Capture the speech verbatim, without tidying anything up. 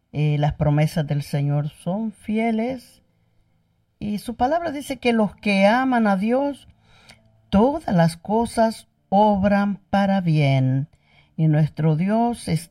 Eh, las promesas del Señor son fieles y su palabra dice que los que aman a Dios, todas las cosas obran para bien. Y nuestro Dios es